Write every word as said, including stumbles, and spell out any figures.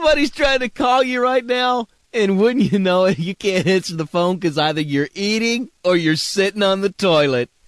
Somebody's trying to call you right now, and wouldn't you know it, you can't answer the phone because either you're eating or you're sitting on the toilet.